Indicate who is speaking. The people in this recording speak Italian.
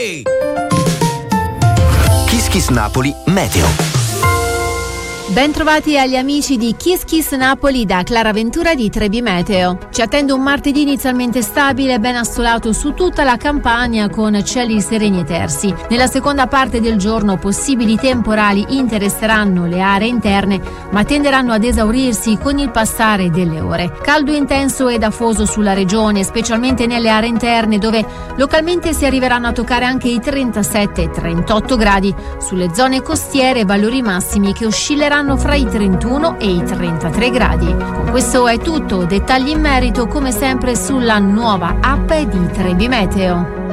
Speaker 1: Kiss Kiss Napoli Meteo.
Speaker 2: Ben trovati agli amici di Kiss Kiss Napoli da Clara Ventura di Trebi Meteo. Ci attende un martedì inizialmente stabile e ben assolato su tutta la Campania con cieli sereni e tersi. Nella seconda parte del giorno possibili temporali interesseranno le aree interne ma tenderanno ad esaurirsi con il passare delle ore. Caldo intenso ed afoso sulla regione, specialmente nelle aree interne dove localmente si arriveranno a toccare anche i 37 e 38 gradi. Sulle zone costiere valori massimi che oscilleranno fra i 31 e i 33 gradi. Con questo è tutto, dettagli in merito come sempre sulla nuova app di Trebi Meteo.